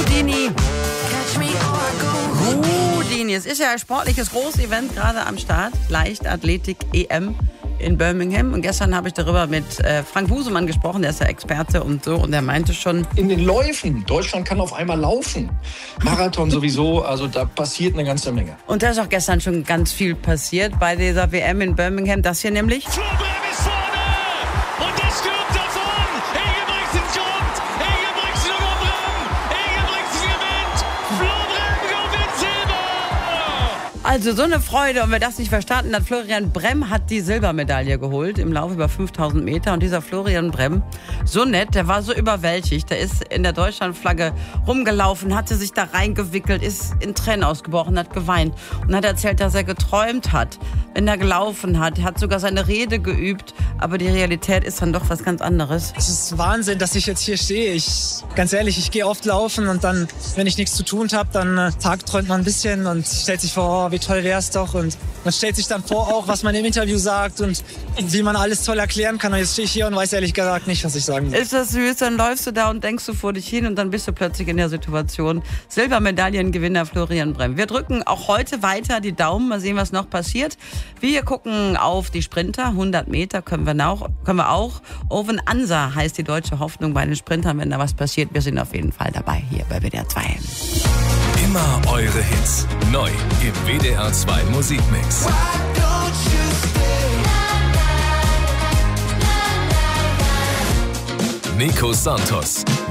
Houdini. Houdini. Es ist ja ein sportliches Großevent gerade am Start. Leichtathletik-EM in Birmingham. Und gestern habe ich darüber mit Frank Busemann gesprochen, der ist ja Experte und so. Und er meinte schon... In den Läufen, Deutschland kann auf einmal laufen. Marathon sowieso, also da passiert eine ganze Menge. Und da ist auch gestern schon ganz viel passiert bei dieser WM in Birmingham. Das hier nämlich... Flo Brem ist vorne und der stürmt davon. Ingebrigtsen kommt, Ingebrigtsen über Brem. Ingebrigtsen gewinnt. Flo Brem gewinnt Silber. Also so eine Freude. Und wer das nicht verstanden hat, Florian Brem hat die Silbermedaille geholt im Lauf über 5000 Meter. Und dieser Florian Brem, so nett, der war so überwältigt. Der ist in der Deutschlandflagge rumgelaufen, hatte sich da reingewickelt, ist in Tränen ausgebrochen, hat geweint und hat erzählt, dass er geträumt hat, wenn er gelaufen hat. Er hat sogar seine Rede geübt, aber die Realität ist dann doch was ganz anderes. Es ist Wahnsinn, dass ich jetzt hier stehe. Ganz ehrlich, ich gehe oft laufen und dann, wenn ich nichts zu tun habe, dann tagträumt man ein bisschen und stellt sich vor, oh, wie toll wär's doch. Und man stellt sich dann vor auch, was man im Interview sagt und wie man alles toll erklären kann. Und jetzt stehe ich hier und weiß ehrlich gesagt nicht, was ich sagen will. Ist das süß? Dann läufst du da und denkst du vor dich hin und dann bist du plötzlich in der Situation. Silbermedaillengewinner Florian Brem. Wir drücken auch heute weiter die Daumen. Mal sehen, was noch passiert. Wir gucken auf die Sprinter. 100 Meter können wir auch. Owen Ansa heißt die deutsche Hoffnung bei den Sprintern. Wenn da was passiert, wir sind auf jeden Fall dabei hier bei WDR 2. Immer eure Hits. Neu im WDR 2 Musikmix. Nico Santos.